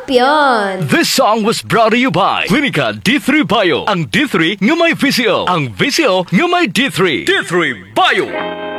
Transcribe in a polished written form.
Champion! This song was brought to you by Clinica D3 Bio. Ang D3 nga may VCO. Ang VCO nga may D3. D3 Bio!